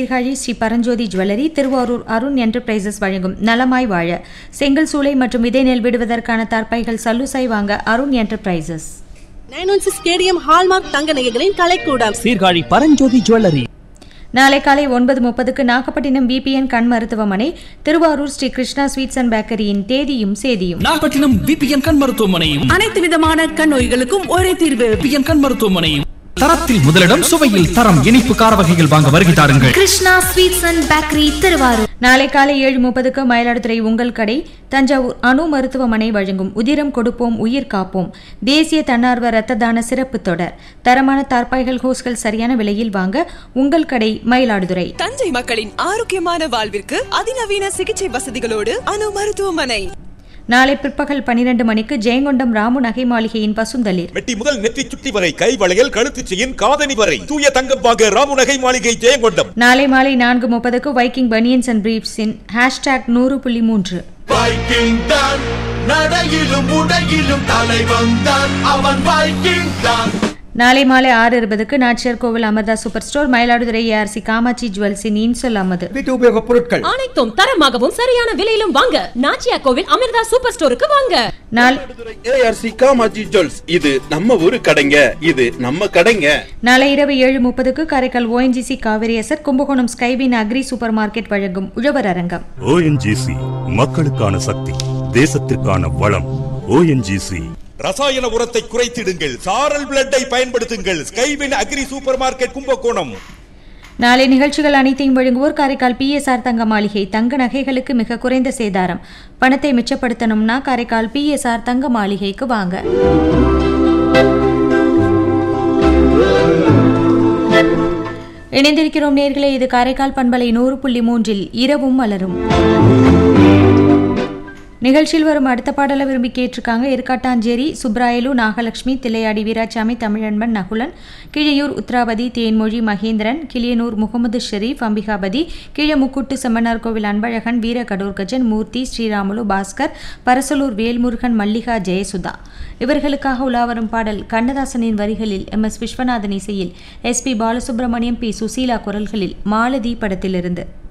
Sirkazhi Sri Paranjothi jewellery, Thiruvarur Arun enterprises வழங்கும் நலமாய் வாழ. செங்கல் சூளை மற்றும் விதை நெல் விடுவதற்கான தற்பைகள் சல்லுசாய் வாங்க அருண் என்டர்பிரைசஸ். 916 ஸ்டேடியம் ஹால்மார்க் தங்க நகைகளின் கலைக்கூடம் சீர்காழி பரஞ்சோதி ஜுவல்லரி. நாளை காலை 9:30 நாகப்பட்டினம் VPN கண் மருத்துவமனை, திருவாரூர் ஸ்ரீ கிருஷ்ணா ஸ்வீட்ஸ் அண்ட் பேக்கரியின் தேதியும் சேதியும். நாகப்பட்டினம் VPN கண் மருத்துவமனையும் அனைத்து விதமான கண் நோய்களுக்கும் ஒரே தீர்வு. VPN கண் மருத்துவமனையும். தரத்தில் முதலிடம், சுவையில் தரம். இனிப்பு கார வகைகள் வாங்க வருகை தாருங்கள். Krishna sweets and bakery, Thiruvarur. நாளை காலை 7:30 மயிலாடுதுறை உங்கள் கடை, தஞ்சாவூர் அணு மருத்துவமனை வழங்கும் உதிரம் கொடுப்போம் உயிர் காப்போம் தேசிய தன்னார்வ இரத்த தான சிறப்பு தொடர். தரமான தார்பாய்கள், ஹோஸ்கள் சரியான விலையில் வாங்க உங்கள் கடை, மயிலாடுதுறை. தஞ்சை மக்களின் ஆரோக்கியமான வாழ்விற்கு அதிநவீன சிகிச்சை வசதிகளோடு அணு மருத்துவமனை. நாளை பிற்பகல் 12 மணிக்கு ஜெயங்கொண்டம் ராமு நகை மாளிகையின் பசுந்தளிர். மெட்டி முதல் நெற்றி சுட்டி வரை, கை வளையல், கழுத்து செயின், காதணி வரை தூய தங்கம் வாங்க ராமு நகை மாளிகை, ஜெயங்கொண்டம். நாளை மாலை 4:30 வைக்கிங் பனியன்ஸ் அண்ட் பிரீப்ஸின் #100.3. வைக்கிங் தான் நடையிலும் உடையிலும் தலைவன் தான், அவன் வைக்கிங் தான். நாளை மாலை 6:20 நாச்சியார் கோவில் Amrita super store, Mayiladuthurai ARC Kamakshi ஜுவல்ஸின் இன்சொல் அமது. வீட்டு உபயோகப் பொருட்கள் அனைத்தும் தரமாகவும் சரியான விலையிலும் வாங்க நாச்சியார் கோவில் அமர்தா சூப்பர் ஸ்டோருக்கு வாங்க. ARC காமாட்சி ஜுவல்ஸ், இது நம்ம ஊரு கடைங்க, இது நம்ம கடைங்க. நாளை இரவு 7:30 Karaikal ONGC Kaveri Acer, Kumbakonam ஸ்கைபின் agri super market வழங்கும் உழவர் அரங்கம். ONGC மக்களுக்கான சக்தி, தேசத்திற்கான வளம். ONGC. ரசாயன உரத்தை குறைத்திடுங்கள், சாரல் பிளட்டை பயன்படுத்துங்கள். Skywin agri super market, Kumbakonam. நாளை நிகழ்ச்சிகள் அனைத்தையும் வழங்குவோர் காரைக்கால் PSR தங்க மாளிகை. தங்க நகைகளுக்கு மிக குறைந்த சேதாரம். பணத்தை மிச்சப்படுத்தணும்னா காரைக்கால் PSR தங்க மாளிகைக்கு வாங்க. இணைந்திருக்கிறோம் நேர்களே, இது காரைக்கால் பண்பலை 100.3 இரவும் மலரும். நிகழ்ச்சியில் வரும் அடுத்த பாடலை விரும்பி கேட்டிருக்காங்க எருக்காட்டாஞ்சேரி சுப்ராயலு, நாகலட்சுமி, தில்லையாடி வீராசாமி, தமிழன்பன், நகுலன், கிழையூர் உத்ராபதி, தேன்மொழி, மகேந்திரன், கிளியனூர் முகமது ஷெரீப், அம்பிகாபதி, கீழமுக்குட்டு செம்மனார் கோவில் அன்பழகன், வீரகடூர்கஜன், மூர்த்தி, ஸ்ரீராமுலு, பாஸ்கர், பரசலூர் வேல்முருகன், மல்லிகா, ஜெயசுதா. இவர்களுக்காக உலாவரும் பாடல் கண்ணதாசனின் வரிகளில் MS விஸ்வநாதன் இசையில் SP பாலசுப்ரமணியம், P சுசீலா குரல்களில் மாலதி படத்திலிருந்து.